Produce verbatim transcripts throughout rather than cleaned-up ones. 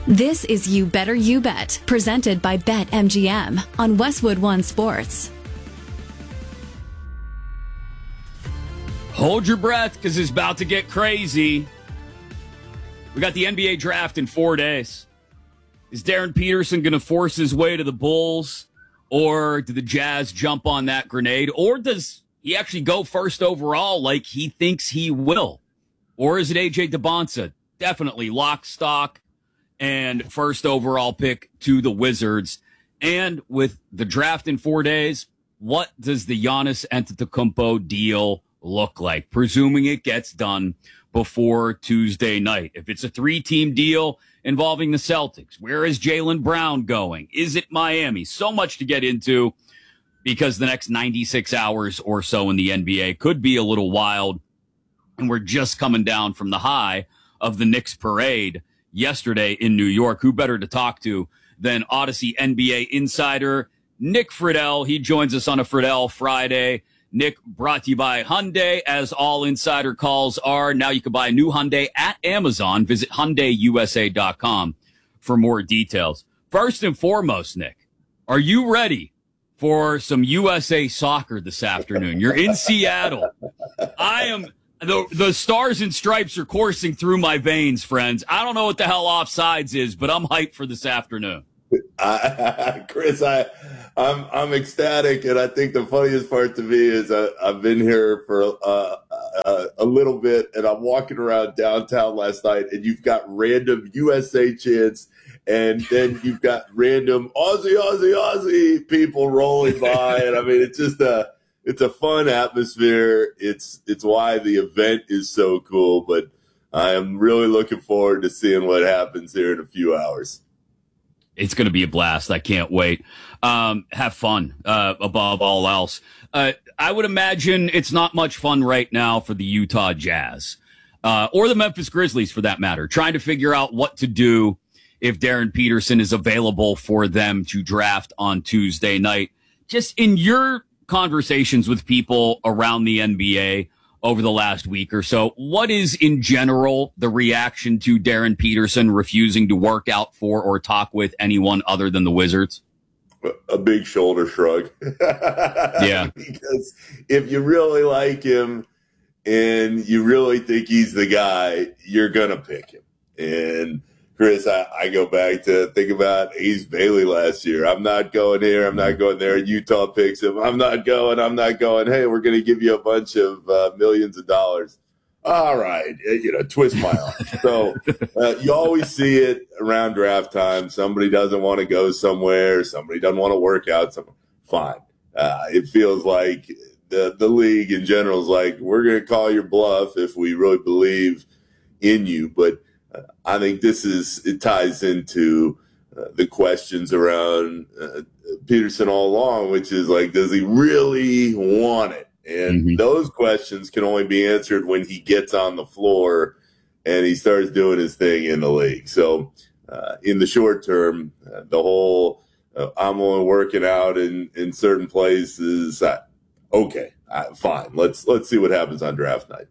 This is You Better You Bet, presented by BetMGM on Westwood One Sports. Hold your breath, because it's about to get crazy. We got the N B A draft in four days. Is Darren Peterson going to force his way to the Bulls, or do the Jazz jump on that grenade, or does he actually go first overall like he thinks he will? Or is it A J Debonsa? Definitely lock, stock, and first overall pick to the Wizards. And with the draft in four days, what does the Giannis Antetokounmpo deal look like, presuming it gets done before Tuesday night? If it's a three-team deal involving the Celtics, where is Jaylen Brown going? Is it Miami? So much to get into, because the next ninety-six hours or so in the N B A could be a little wild. And we're just coming down from the high of the Knicks parade yesterday in New York. Who better to talk to than Odyssey N B A insider Nick Friedel? He joins us on a Friedel Friday. Nick, brought to you by Hyundai, as all insider calls are. Now you can buy a new Hyundai at Amazon. Visit Hyundai U S A dot com for more details. First and foremost, Nick, are you ready for some U S A soccer this afternoon? You're in Seattle. I am. The, the stars and stripes are coursing through my veins, friends. I don't know what the hell offsides is, but I'm hyped for this afternoon. I, Chris, I, I'm I'm ecstatic, and I think the funniest part to me is I, I've been here for uh, uh, a little bit, and I'm walking around downtown last night, and you've got random U S A chants, and then you've got random Aussie, Aussie, Aussie people rolling by, and I mean, it's just a it's a fun atmosphere. It's it's why the event is so cool, but I am really looking forward to seeing what happens here in a few hours. It's going to be a blast. I can't wait. Um, have fun, uh, above all else. Uh, I would imagine it's not much fun right now for the Utah Jazz, uh, or the Memphis Grizzlies for that matter, trying to figure out what to do if Darren Peterson is available for them to draft on Tuesday night. Just in your conversations with people around the N B A over the last week or so, what is in general the reaction to Darren Peterson refusing to work out for or talk with anyone other than the Wizards? A big shoulder shrug. Yeah. Because if you really like him and you really think he's the guy, you're going to pick him. And Chris, I, I go back to think about Ace Bailey last year. I'm not going here. I'm not going there. Utah picks him. I'm not going. I'm not going. Hey, we're going to give you a bunch of uh, millions of dollars. All right. You know, twist my arm. So uh, you always see it around draft time. Somebody doesn't want to go somewhere. Somebody doesn't want to work out somewhere. Fine. Uh, it feels like the, the league in general is like, we're going to call your bluff if we really believe in you. But I think this is, it ties into uh, the questions around uh, Peterson all along, which is like, does he really want it? And mm-hmm. those questions can only be answered when he gets on the floor and he starts doing his thing in the league. So uh, in the short term, uh, the whole uh, I'm only working out in, in certain places. Uh, okay, uh, fine. Let's, let's see what happens on draft night.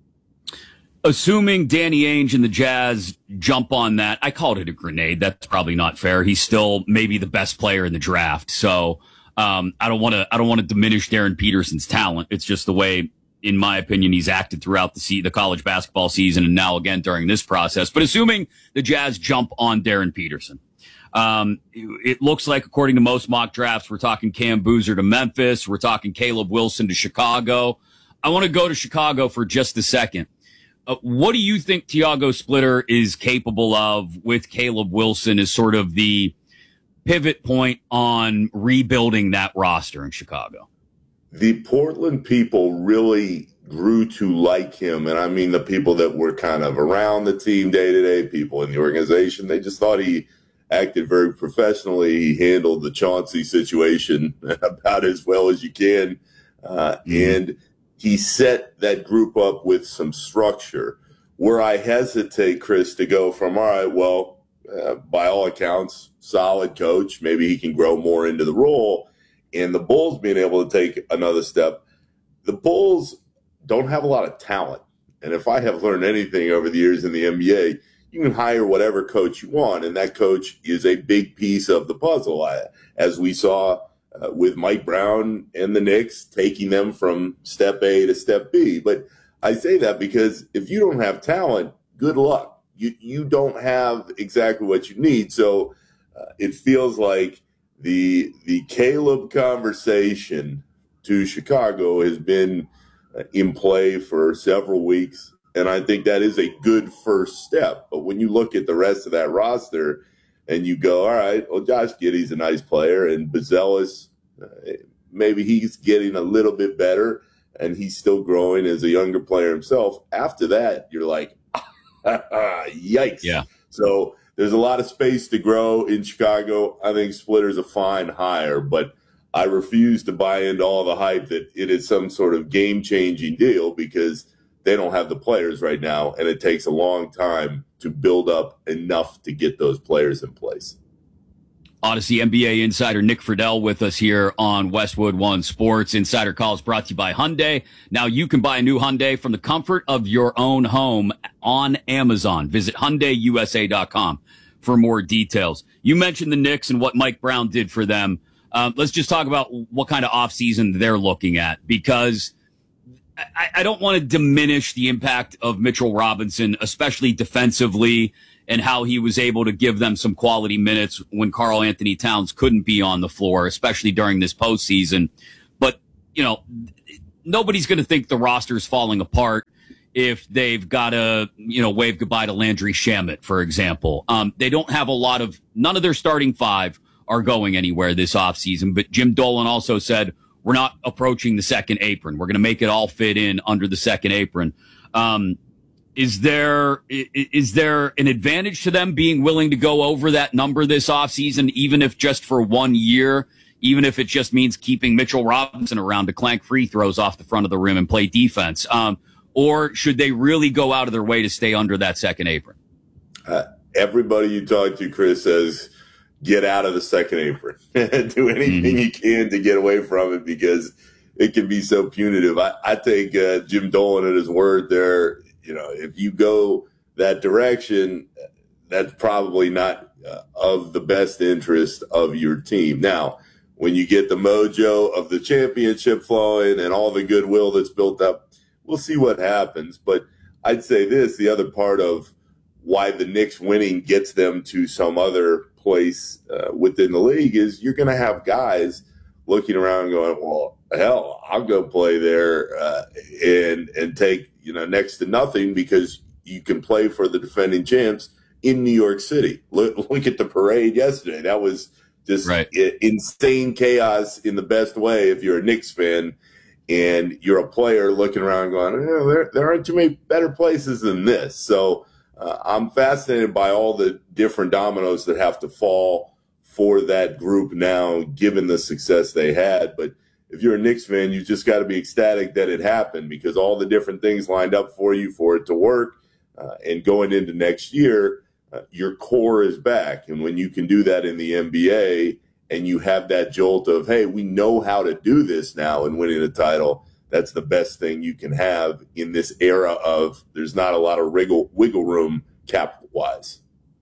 Assuming Danny Ainge and the Jazz jump on that, I called it a grenade. That's probably not fair. He's still maybe the best player in the draft. So um, I don't want to I don't want to diminish Darren Peterson's talent. It's just the way, in my opinion, he's acted throughout the se- the college basketball season and now again during this process. But assuming the Jazz jump on Darren Peterson, um, it looks like, according to most mock drafts, we're talking Cam Boozer to Memphis. We're talking Caleb Wilson to Chicago. I want to go to Chicago for just a second. Uh, what do you think Tiago Splitter is capable of with Caleb Wilson as sort of the pivot point on rebuilding that roster in Chicago? The Portland people really grew to like him. And I mean, the people that were kind of around the team day to day, people in the organization, they just thought he acted very professionally. He handled the Chauncey situation about as well as you can. Uh, mm-hmm. And he set that group up with some structure. Where I hesitate, Chris, to go from, all right, well, uh, by all accounts, solid coach. Maybe he can grow more into the role. And the Bulls being able to take another step. The Bulls don't have a lot of talent. And if I have learned anything over the years in the N B A, you can hire whatever coach you want, and that coach is a big piece of the puzzle, I, as we saw uh, with Mike Brown and the Knicks, taking them from step A to step B. But I say that because if you don't have talent, good luck. You, you don't have exactly what you need. So uh, it feels like the the Caleb conversation to Chicago has been uh, in play for several weeks. And I think that is a good first step. But when you look at the rest of that roster and you go, all right, well, Josh Giddey's a nice player, and Buzelis, uh, maybe he's getting a little bit better, and he's still growing as a younger player himself. After that, you're like, yikes. Yeah. So there's a lot of space to grow in Chicago. I think Splitter's a fine hire, but I refuse to buy into all the hype that it is some sort of game-changing deal, because they don't have the players right now, and it takes a long time to build up enough to get those players in place. Odyssey N B A insider Nick Friedel with us here on Westwood One Sports. Insider Call is brought to you by Hyundai. Now you can buy a new Hyundai from the comfort of your own home on Amazon. Visit Hyundai U S A dot com for more details. You mentioned the Knicks and what Mike Brown did for them. Um, let's just talk about what kind of offseason they're looking at, because I, I don't want to diminish the impact of Mitchell Robinson, especially defensively, and how he was able to give them some quality minutes when Karl Anthony Towns couldn't be on the floor, especially during this postseason. But, you know, nobody's going to think the roster's falling apart if they've got to, you know, wave goodbye to Landry Shamet, for example. Um, they don't have a lot of, none of their starting five are going anywhere this offseason. But Jim Dolan also said, we're not approaching the second apron. We're going to make it all fit in under the second apron. Um, is there is there an advantage to them being willing to go over that number this offseason, even if just for one year, even if it just means keeping Mitchell Robinson around to clank free throws off the front of the rim and play defense? Um, or should they really go out of their way to stay under that second apron? Uh, everybody you talk to, Chris, says get out of the second apron. Do anything mm-hmm. you can to get away from it, because it can be so punitive. I, I take uh, Jim Dolan at his word there. You know, if you go that direction, that's probably not uh, of the best interest of your team. Now, when you get the mojo of the championship flowing and all the goodwill that's built up, we'll see what happens. But I'd say this, the other part of why the Knicks winning gets them to some other place uh, within the league is you're going to have guys looking around and going, well, hell, I'll go play there uh, and and take, you know, next to nothing, because you can play for the defending champs in New York City. Look, look at the parade yesterday. That was just right. insane chaos in the best way if you're a Knicks fan and you're a player looking around going, oh, there, there aren't too many better places than this. So uh, I'm fascinated by all the different dominoes that have to fall for that group now, given the success they had. But if you're a Knicks fan, you just got to be ecstatic that it happened, because all the different things lined up for you for it to work. Uh, and going into next year, uh, your core is back. And when you can do that in the N B A and you have that jolt of, hey, we know how to do this now and winning a title, that's the best thing you can have in this era of there's not a lot of wiggle, wiggle room cap-wise.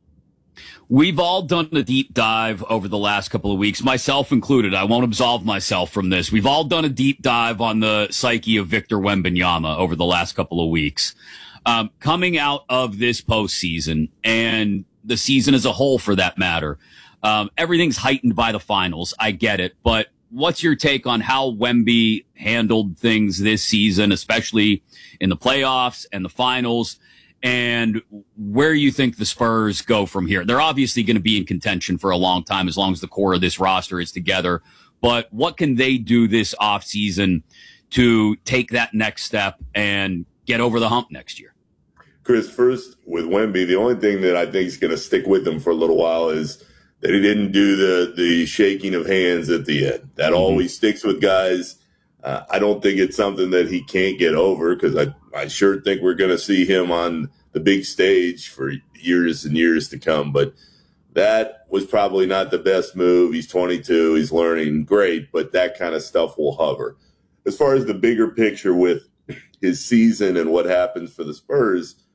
We've all done a deep dive over the last couple of weeks, myself included. I won't absolve myself from this. We've all done a deep dive on the psyche of Victor Wembanyama over the last couple of weeks. Um, coming out of this postseason and the season as a whole, for that matter, um, everything's heightened by the finals. I get it. But what's your take on how Wemby handled things this season, especially in the playoffs and the finals? And where you think the Spurs go from here? They're obviously going to be in contention for a long time, as long as the core of this roster is together. But what can they do this offseason to take that next step and get over the hump next year? Chris, first with Wemby, the only thing that I think is going to stick with him for a little while is that he didn't do the, the shaking of hands at the end. That mm-hmm. always sticks with guys. Uh, I don't think it's something that he can't get over, because I, I sure think we're going to see him on the big stage for years and years to come. But that was probably not the best move. He's twenty-two. He's learning. Great. But that kind of stuff will hover. As far as the bigger picture with his season and what happens for the Spurs, uh,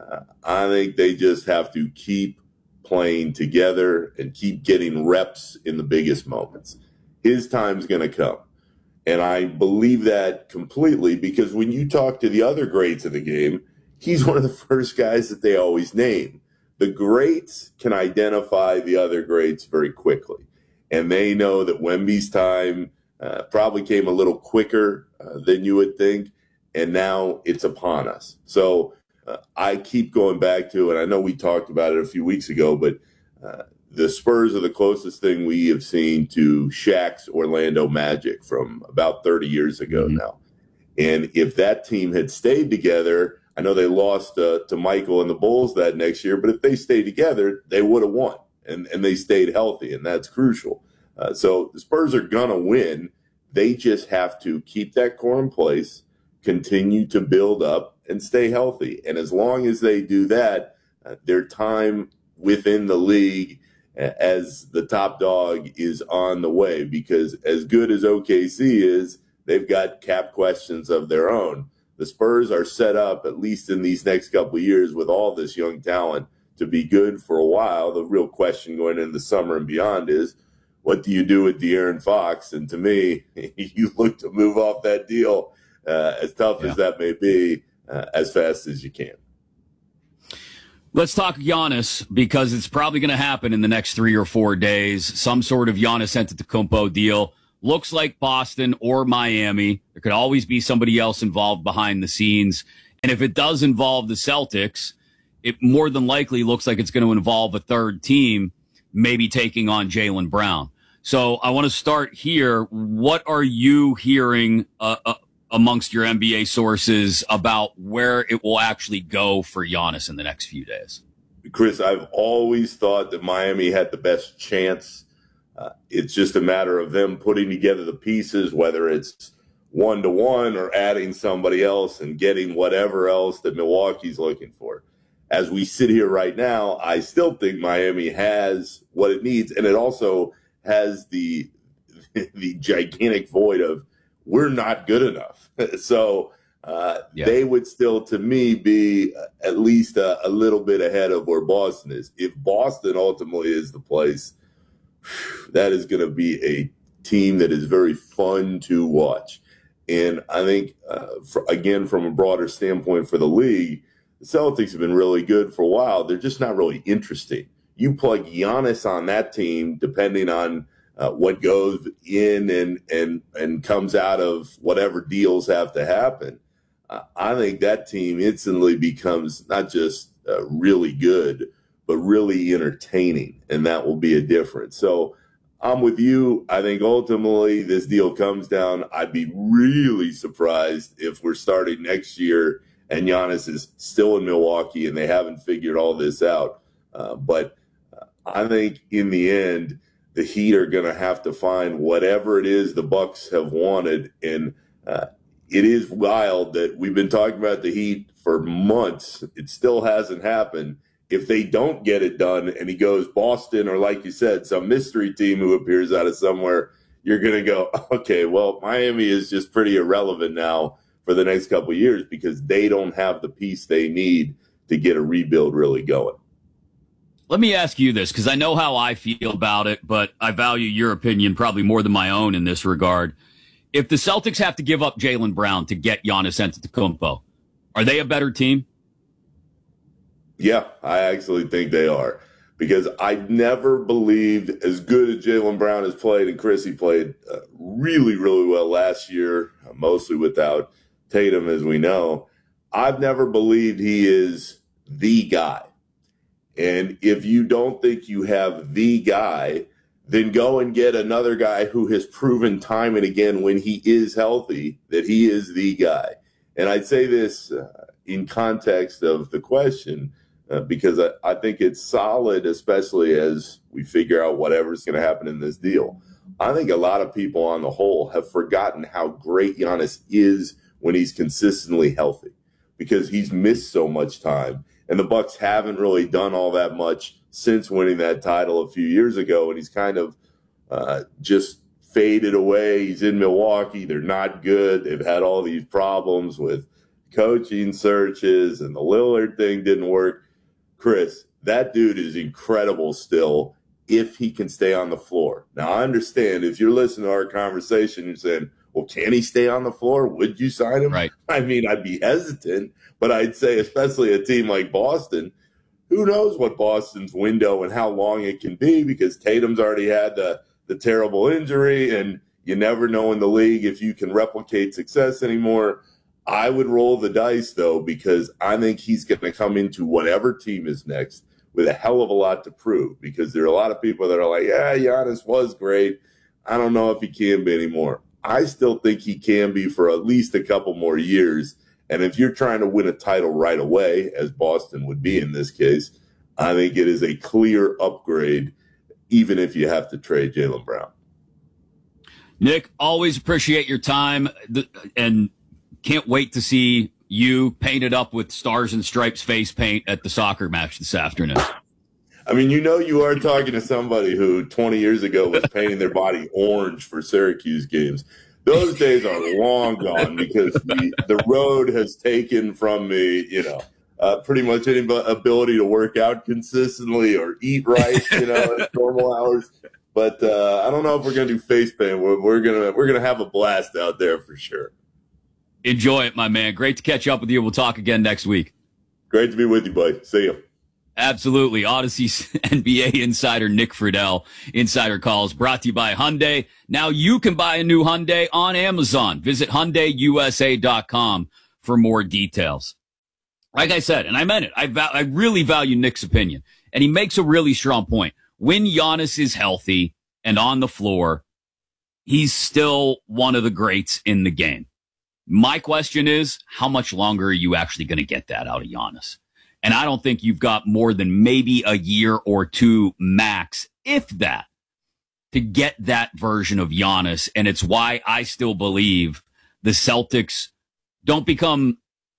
Uh, I think they just have to keep playing together and keep getting reps in the biggest moments. His time's going to come. And I believe that completely because when you talk to the other greats of the game, he's one of the first guys that they always name. The greats can identify the other greats very quickly. And they know that Wemby's time uh, probably came a little quicker uh, than you would think. And now it's upon us. So uh, I keep going back to, and I know we talked about it a few weeks ago, but uh, the Spurs are the closest thing we have seen to Shaq's Orlando Magic from about thirty years ago mm-hmm. now. And if that team had stayed together, I know they lost uh, to Michael and the Bulls that next year, but if they stayed together, they would have won. And, and they stayed healthy, and that's crucial. Uh, so the Spurs are going to win. They just have to keep that core in place, continue to build up, and stay healthy. And as long as they do that, uh, their time within the league as the top dog is on the way, because as good as O K C is, they've got cap questions of their own. The Spurs are set up, at least in these next couple of years, with all this young talent to be good for a while. The real question going into the summer and beyond is, what do you do with De'Aaron Fox? And to me, you look to move off that deal, uh, as tough yeah. as that may be, uh, as fast as you can. Let's talk Giannis, because it's probably going to happen in the next three or four days. Some sort of Giannis Antetokounmpo deal. Looks like Boston or Miami. There could always be somebody else involved behind the scenes. And if it does involve the Celtics, it more than likely looks like it's going to involve a third team, maybe taking on Jaylen Brown. So I want to start here. What are you hearing uh, uh, amongst your N B A sources about where it will actually go for Giannis in the next few days? Chris, I've always thought that Miami had the best chance. Uh, it's just a matter of them putting together the pieces, whether it's one-to-one or adding somebody else and getting whatever else that Milwaukee's looking for. As we sit here right now, I still think Miami has what it needs, and it also has the the gigantic void of we're not good enough. so uh, yeah. they would still, to me, be at least a, a little bit ahead of where Boston is. If Boston ultimately is the place, that is going to be a team that is very fun to watch. And I think, uh, for, again, from a broader standpoint for the league, the Celtics have been really good for a while. They're just not really interesting. You plug Giannis on that team, depending on uh, what goes in and, and, and comes out of whatever deals have to happen, uh, I think that team instantly becomes not just uh, really good, but really entertaining, and that will be a difference. So I'm with you. I think ultimately this deal comes down. I'd be really surprised if we're starting next year and Giannis is still in Milwaukee and they haven't figured all this out. Uh, but uh, I think in the end, the Heat are going to have to find whatever it is the Bucks have wanted. And uh, it is wild that we've been talking about the Heat for months. It still hasn't happened. If they don't get it done and he goes Boston or, like you said, some mystery team who appears out of somewhere, you're going to go, okay, well, Miami is just pretty irrelevant now for the next couple of years because they don't have the piece they need to get a rebuild really going. Let me ask you this, because I know how I feel about it, but I value your opinion probably more than my own in this regard. If the Celtics have to give up Jaylen Brown to get Giannis Antetokounmpo, are they a better team? Yeah, I actually think they are, because I never believed, as good as Jaylen Brown has played, and Chris, he played uh, really, really well last year, uh, mostly without Tatum, as we know. I've never believed he is the guy. And if you don't think you have the guy, then go and get another guy who has proven time and again when he is healthy that he is the guy. And I'd say this uh, in context of the question, uh, because I, I think it's solid, especially as we figure out whatever's going to happen in this deal. I think a lot of people on the whole have forgotten how great Giannis is when he's consistently healthy, because he's missed so much time. And the Bucks haven't really done all that much since winning that title a few years ago. And he's kind of uh, just faded away. He's in Milwaukee. They're not good. They've had all these problems with coaching searches and the Lillard thing didn't work. Chris, that dude is incredible still if he can stay on the floor. Now, I understand if you're listening to our conversation, you're saying, well, can he stay on the floor? Would you sign him? Right. I mean, I'd be hesitant, but I'd say especially a team like Boston, who knows what Boston's window and how long it can be, because Tatum's already had the, the terrible injury, and you never know in the league if you can replicate success anymore. I would roll the dice, though, because I think he's going to come into whatever team is next with a hell of a lot to prove, because there are a lot of people that are like, yeah, Giannis was great. I don't know if he can be anymore. I still think he can be for at least a couple more years. And if you're trying to win a title right away, as Boston would be in this case, I think it is a clear upgrade, even if you have to trade Jaylen Brown. Nick, always appreciate your time, and can't wait to see you painted up with Stars and Stripes face paint at the soccer match this afternoon. I mean, you know, you are talking to somebody who twenty years ago was painting their body orange for Syracuse games. Those days are long gone, because the, the road has taken from me, you know, uh, pretty much any ability to work out consistently or eat right, you know, at normal hours. But uh, I don't know if we're going to do face paint. We're, we're gonna we're gonna have a blast out there for sure. Enjoy it, my man. Great to catch up with you. We'll talk again next week. Great to be with you, buddy. See you. Absolutely. Odyssey's N B A insider Nick Friedell. Insider Calls brought to you by Hyundai. Now you can buy a new Hyundai on Amazon. Visit Hyundai U S A dot com for more details. Like I said, and I meant it, I, val- I really value Nick's opinion, and he makes a really strong point. When Giannis is healthy and on the floor, he's still one of the greats in the game. My question is, how much longer are you actually going to get that out of Giannis? And I don't think you've got more than maybe a year or two max, if that, to get that version of Giannis. And it's why I still believe the Celtics don't become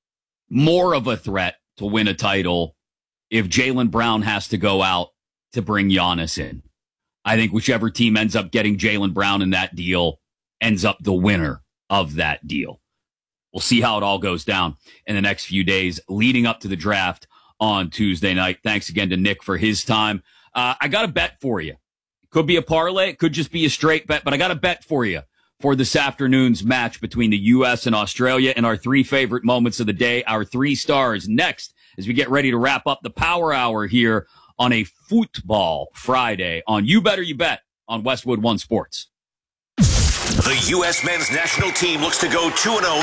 more of a threat to win a title if Jaylen Brown has to go out to bring Giannis in. I think whichever team ends up getting Jaylen Brown in that deal ends up the winner of that deal. We'll see how it all goes down in the next few days leading up to the draft on Tuesday night. Thanks again to Nick for his time. Uh, I got a bet for you. It could be a parlay. It could just be a straight bet, but I got a bet for you for this afternoon's match between the U S and Australia, and our three favorite moments of the day, our three stars next as we get ready to wrap up the Power Hour here on a Football Friday on You Better You Bet on Westwood One Sports. The U S men's national team looks to go two and oh